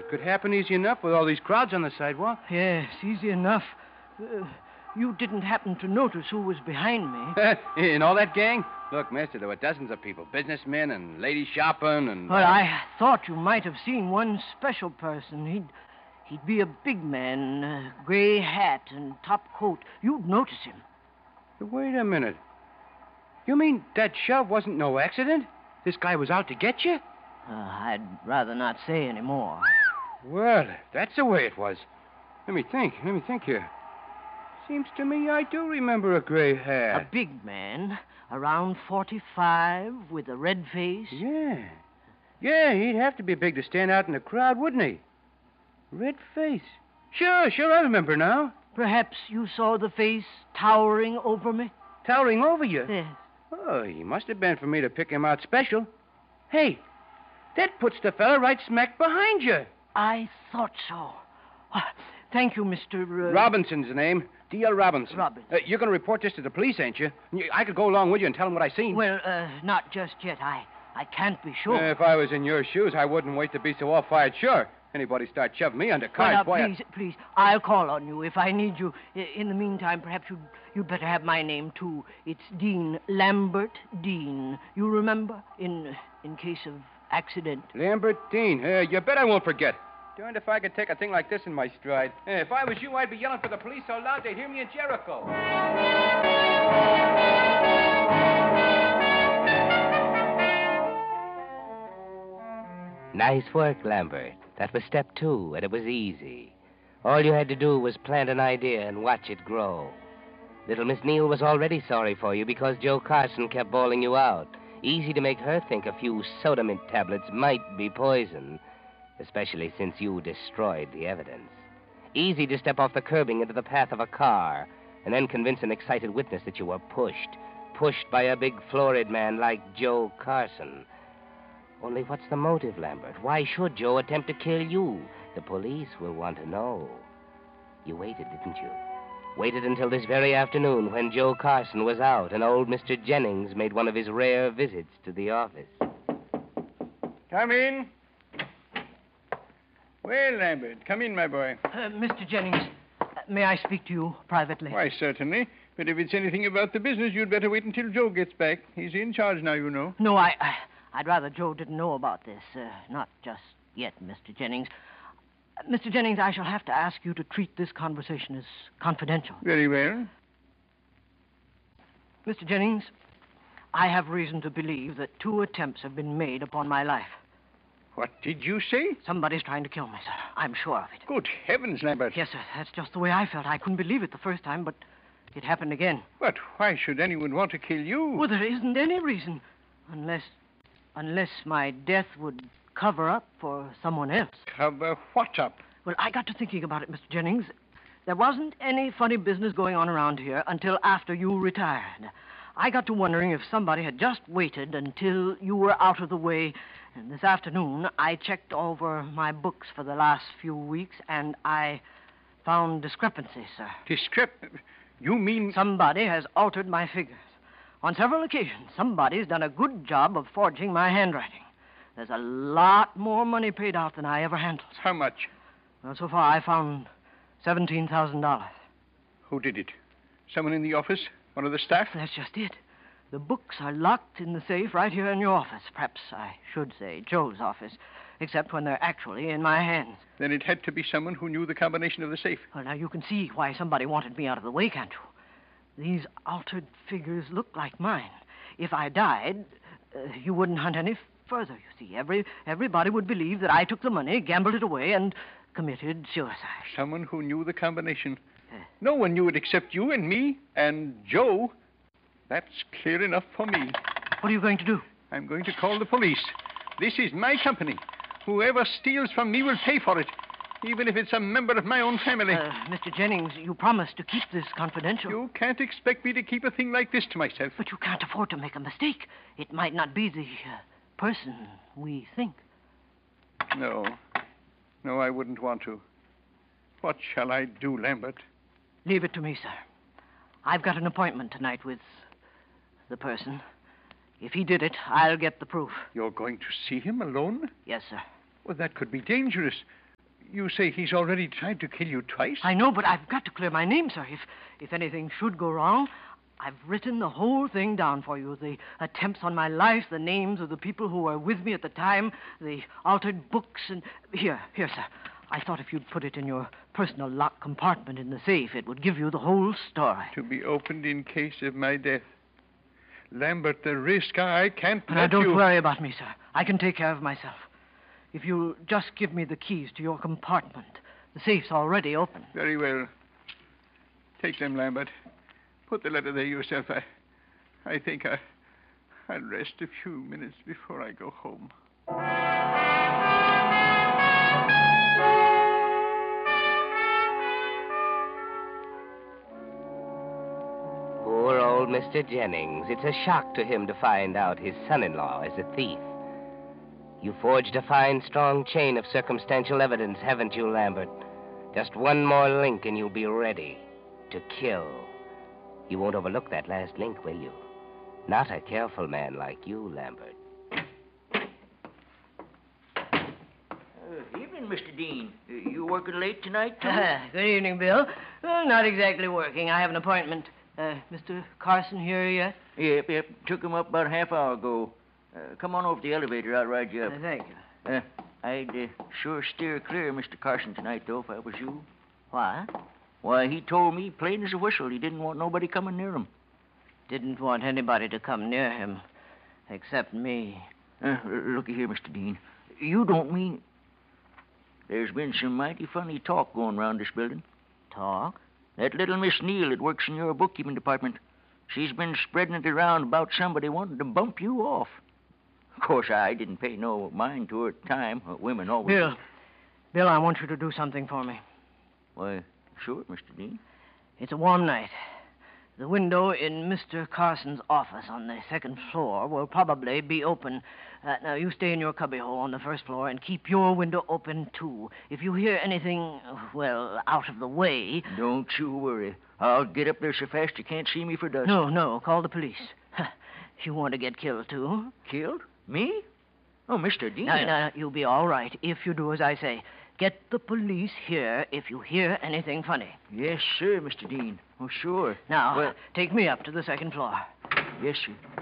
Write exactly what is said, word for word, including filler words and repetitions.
Could happen easy enough with all these crowds on the sidewalk. Yes, easy enough. Uh, you didn't happen to notice who was behind me. In all that gang? Look, mister, there were dozens of people. Businessmen and ladies shopping and... Well, I thought you might have seen one special person. He'd, he'd be a big man, a gray hat and top coat. You'd notice him. Wait a minute. You mean that shove wasn't no accident? This guy was out to get you? Uh, I'd rather not say any more. Well, if that's the way it was. Let me think. Let me think here. Seems to me I do remember a gray hat. A big man, around forty-five, with a red face. Yeah. Yeah, he'd have to be big to stand out in the crowd, wouldn't he? Red face. Sure, sure, I remember now. Perhaps you saw the face towering over me? Towering over you? Yes. Oh, he must have been for me to pick him out special. Hey, that puts the fella right smack behind you. I thought so. Oh, thank you, Mister Uh... Robinson's the name. D L. Robinson. Robinson. Uh, you're going to report this to the police, ain't you? I could go along with you and tell them what I seen. Well, uh, not just yet. I, I can't be sure. Uh, if I was in your shoes, I wouldn't wait to be so all-fired sure. Anybody start shoving me under cars, well, now, boy... please, I... please, I'll call on you if I need you. In the meantime, perhaps you'd, you'd better have my name, too. It's Dean, Lambert Dean. You remember? In, in case of accident. Lambert Dean. Uh, you bet I won't forget. Darned if I could take a thing like this in my stride. Eh, if I was you, I'd be yelling for the police so loud they'd hear me in Jericho. Nice work, Lambert. That was step two, and it was easy. All you had to do was plant an idea and watch it grow. Little Miss Neal was already sorry for you because Joe Carson kept bawling you out. Easy to make her think a few soda mint tablets might be poison, especially since you destroyed the evidence. Easy to step off the curbing into the path of a car and then convince an excited witness that you were pushed, pushed by a big florid man like Joe Carson. Only what's the motive, Lambert? Why should Joe attempt to kill you? The police will want to know. You waited, didn't you? Waited until this very afternoon when Joe Carson was out and old Mister Jennings made one of his rare visits to the office. Come in. Well, Lambert, come in, my boy. Uh, Mister Jennings, uh, may I speak to you privately? Why, certainly. But if it's anything about the business, you'd better wait until Joe gets back. He's in charge now, you know. No, I, I, I'd rather Joe didn't know about this. Uh, not just yet, Mister Jennings. Uh, Mister Jennings, I shall have to ask you to treat this conversation as confidential. Very well. Mister Jennings, I have reason to believe that two attempts have been made upon my life. What did you say? Somebody's trying to kill me, sir. I'm sure of it. Good heavens, Lambert. Yes, sir. That's just the way I felt. I couldn't believe it the first time, but it happened again. But why should anyone want to kill you? Well, there isn't any reason. Unless... Unless my death would cover up for someone else. Cover what up? Well, I got to thinking about it, Mister Jennings. There wasn't any funny business going on around here until after you retired. I got to wondering if somebody had just waited until you were out of the way. And this afternoon, I checked over my books for the last few weeks, and I found discrepancies, sir. Discrep... You mean... Somebody has altered my figures. On several occasions, somebody's done a good job of forging my handwriting. There's a lot more money paid out than I ever handled. How much? Well, so far, I found seventeen thousand dollars. Who did it? Someone in the office? One of the staff? That's just it. The books are locked in the safe right here in your office. Perhaps I should say Joe's office, except when they're actually in my hands. Then it had to be someone who knew the combination of the safe. Well, now you can see why somebody wanted me out of the way, can't you? These altered figures look like mine. If I died, uh, you wouldn't hunt any further, you see. Every everybody would believe that I took the money, gambled it away, and committed suicide. Someone who knew the combination. Uh, no one knew it except you and me and Joe. That's clear enough for me. What are you going to do? I'm going to call the police. This is my company. Whoever steals from me will pay for it, even if it's a member of my own family. Uh, Mister Jennings, you promised to keep this confidential. You can't expect me to keep a thing like this to myself. But you can't afford to make a mistake. It might not be the uh, person we think. No. No, I wouldn't want to. What shall I do, Lambert? Leave it to me, sir. I've got an appointment tonight with the person. If he did it, I'll get the proof. You're going to see him alone? Yes, sir. Well, that could be dangerous. You say he's already tried to kill you twice? I know, but I've got to clear my name, sir. If, if anything should go wrong, I've written the whole thing down for you. The attempts on my life, the names of the people who were with me at the time, the altered books, and... Here, here, sir. I thought if you'd put it in your personal locked compartment in the safe, it would give you the whole story. To be opened in case of my death. Lambert, the risk I can't But let now, don't you... worry about me, sir. I can take care of myself. If you'll just give me the keys to your compartment. The safe's already open. Very well. Take them, Lambert. Put the letter there yourself. I, I think I, I'll rest a few minutes before I go home. Poor old Mister Jennings. It's a shock to him to find out his son-in-law is a thief. You forged a fine, strong chain of circumstantial evidence, haven't you, Lambert? Just one more link and you'll be ready to kill. You won't overlook that last link, will you? Not a careful man like you, Lambert. Uh, evening, Mister Dean. Uh, you working late tonight, too? Good evening, Bill. Well, not exactly working. I have an appointment. Uh, Mister Carson here yet? Yep, yep. Took him up about a half hour ago. Uh, come on over to the elevator. I'll ride you up. Uh, thank you. Uh, I'd uh, sure steer clear of Mister Carson tonight, though, if I was you. What? Why, he told me plain as a whistle he didn't want nobody coming near him. Didn't want anybody to come near him, except me. Uh, looky here, Mister Dean. You don't mean... There's been some mighty funny talk going round this building. Talk? That little Miss Neal that works in your bookkeeping department. She's been spreading it around about somebody wanting to bump you off. Of course, I didn't pay no mind to her at the time. Uh, women always... Bill. Bill, I want you to do something for me. Why, sure, Mister Dean. It's a warm night. The window in Mister Carson's office on the second floor will probably be open. Uh, now, you stay in your cubbyhole on the first floor and keep your window open, too. If you hear anything, well, out of the way... Don't you worry. I'll get up there so fast you can't see me for dust. No, no, call the police. You want to get killed, too? Killed? Me? Oh, Mister Dean. No, no, no, you'll be all right if you do as I say. Get the police here if you hear anything funny. Yes, sir, Mister Dean. Oh, sure. Now, Well, take me up to the second floor. yes, sir.